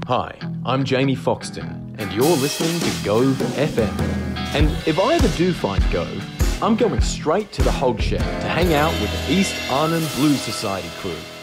Hi, I'm Jamie Foxton, and you're listening to Gove FM. And if I ever do find Gove, I'm going straight to the Hog Shed to hang out with the East Arnhem Blues Society crew.